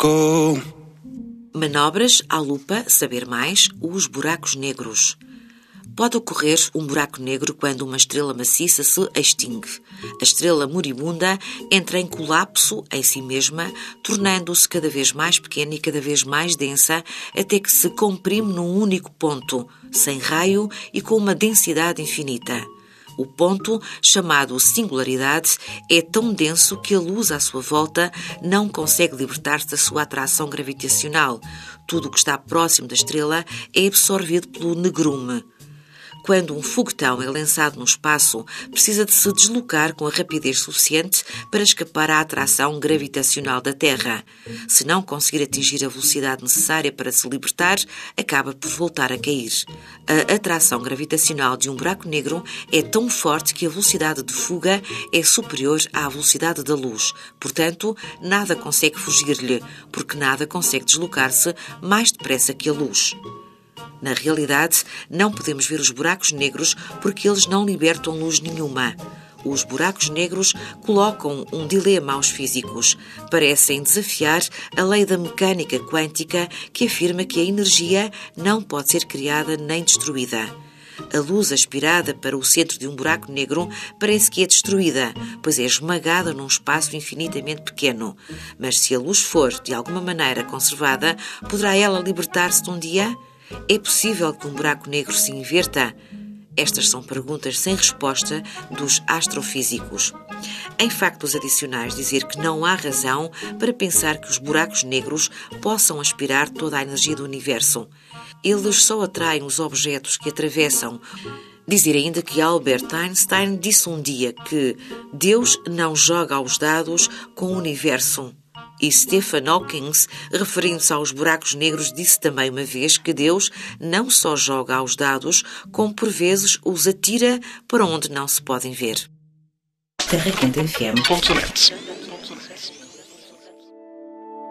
go. Manobras à lupa, saber mais, os buracos negros. Pode ocorrer um buraco negro quando uma estrela maciça se extingue. A estrela moribunda entra em colapso em si mesma, tornando-se cada vez mais pequena e cada vez mais densa, até que se comprime num único ponto, sem raio e com uma densidade infinita. O ponto, chamado singularidade, é tão denso que a luz à sua volta não consegue libertar-se da sua atração gravitacional. Tudo o que está próximo da estrela é absorvido pelo negrume. Quando um foguetão é lançado no espaço, precisa de se deslocar com a rapidez suficiente para escapar à atração gravitacional da Terra. Se não conseguir atingir a velocidade necessária para se libertar, acaba por voltar a cair. A atração gravitacional de um buraco negro é tão forte que a velocidade de fuga é superior à velocidade da luz. Portanto, nada consegue fugir-lhe, porque nada consegue deslocar-se mais depressa que a luz. Na realidade, não podemos ver os buracos negros porque eles não libertam luz nenhuma. Os buracos negros colocam um dilema aos físicos. Parecem desafiar a lei da mecânica quântica que afirma que a energia não pode ser criada nem destruída. A luz aspirada para o centro de um buraco negro parece que é destruída, pois é esmagada num espaço infinitamente pequeno. Mas se a luz for, de alguma maneira, conservada, poderá ela libertar-se de um dia? É possível que um buraco negro se inverta? Estas são perguntas sem resposta dos astrofísicos. Em factos adicionais, dizer que não há razão para pensar que os buracos negros possam aspirar toda a energia do universo. Eles só atraem os objetos que atravessam. Dizer ainda que Albert Einstein disse um dia que Deus não joga aos dados com o universo. E Stephen Hawking, referindo-se aos buracos negros, disse também uma vez que Deus não só joga aos dados, como por vezes os atira para onde não se podem ver. Terra Quente FM.